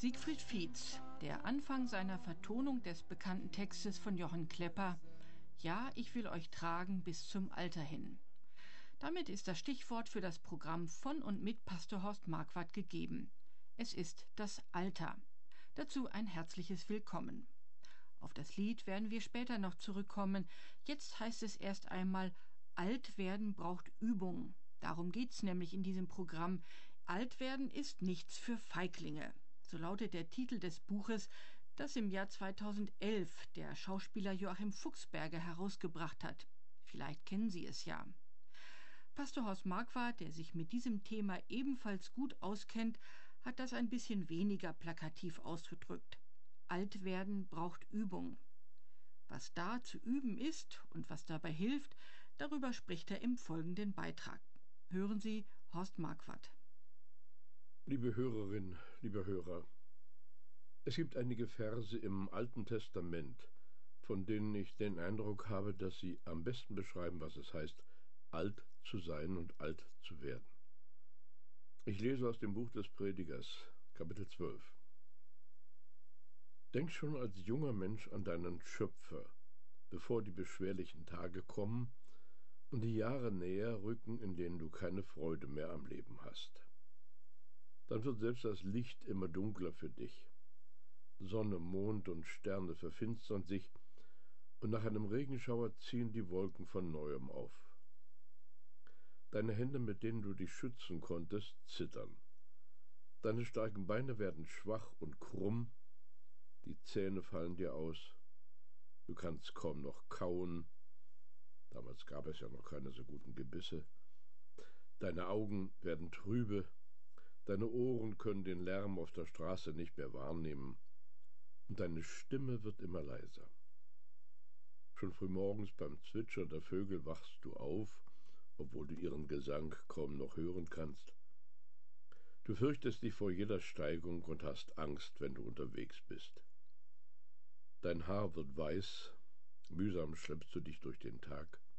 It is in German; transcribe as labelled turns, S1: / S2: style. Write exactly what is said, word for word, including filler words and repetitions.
S1: Siegfried Fietz, der Anfang seiner Vertonung des bekannten Textes von Johann Klepper »Ja, ich will euch tragen bis zum Alter hin«. Damit ist das Stichwort für das Programm von und mit Pastor Horst Marquardt gegeben. Es ist das Alter. Dazu ein herzliches Willkommen. Auf das Lied werden wir später noch zurückkommen. Jetzt heißt es erst einmal, alt werden braucht Übung. Darum geht's nämlich in diesem Programm. Alt werden ist nichts für Feiglinge. So lautet der Titel des Buches, das im Jahr zweitausendelf der Schauspieler Joachim Fuchsberger herausgebracht hat. Vielleicht kennen Sie es ja. Pastor Horst Marquardt, der sich mit diesem Thema ebenfalls gut auskennt, hat das ein bisschen weniger plakativ ausgedrückt. Alt werden braucht Übung. Was da zu üben ist und was dabei hilft, darüber spricht er im folgenden Beitrag. Hören Sie Horst Marquardt.
S2: Liebe Hörerin, lieber Hörer, es gibt einige Verse im Alten Testament, von denen ich den Eindruck habe, dass sie am besten beschreiben, was es heißt, alt zu sein und alt zu werden. Ich lese aus dem Buch des Predigers, Kapitel zwölf. Denk schon als junger Mensch an deinen Schöpfer, bevor die beschwerlichen Tage kommen und die Jahre näher rücken, in denen du keine Freude mehr am Leben hast. Dann wird selbst das Licht immer dunkler für dich. Sonne, Mond und Sterne verfinstern sich, und nach einem Regenschauer ziehen die Wolken von neuem auf. Deine Hände, mit denen du dich schützen konntest, zittern. Deine starken Beine werden schwach und krumm, die Zähne fallen dir aus, du kannst kaum noch kauen, damals gab es ja noch keine so guten Gebisse, deine Augen werden trübe, deine Ohren können den Lärm auf der Straße nicht mehr wahrnehmen, und deine Stimme wird immer leiser. Schon frühmorgens beim Zwitschern der Vögel wachst du auf, obwohl du ihren Gesang kaum noch hören kannst. Du fürchtest dich vor jeder Steigung und hast Angst, wenn du unterwegs bist. Dein Haar wird weiß, mühsam schleppst du dich durch den Tag.